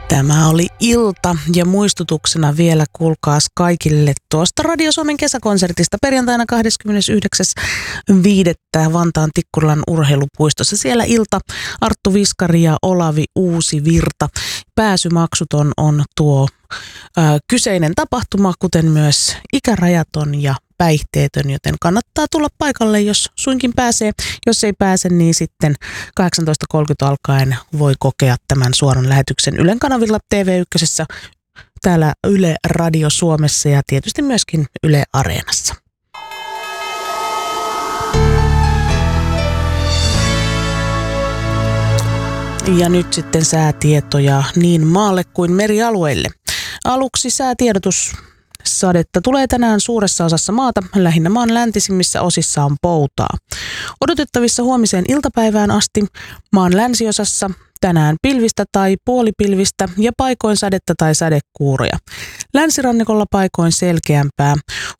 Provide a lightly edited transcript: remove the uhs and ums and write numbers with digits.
Tämä oli Ilta ja muistutuksena vielä kuulkaas kaikille tuosta Radio Suomen kesäkonsertista perjantaina 29.5. Vantaan Tikkurilan urheilupuistossa. Siellä Ilta, Arttu Viskari ja Olavi Uusivirta. Pääsymaksuton on tuo kyseinen tapahtuma, kuten myös ikärajaton ja päihteetön, joten kannattaa tulla paikalle, jos suinkin pääsee. Jos ei pääse, niin sitten 18.30 alkaen voi kokea tämän suoran lähetyksen Ylen kanavilla TV1, täällä Yle Radio Suomessa ja tietysti myöskin Yle Areenassa. Ja nyt sitten säätietoja niin maalle kuin merialueille. Aluksi säätiedotus. Sadetta tulee tänään suuressa osassa maata, lähinnä maan läntisimmissä osissa on poutaa. Odotettavissa huomiseen iltapäivään asti maan länsiosassa tänään pilvistä tai puolipilvistä ja paikoin sadetta tai sadekuuroja. Länsirannikolla paikoin selkeämpää.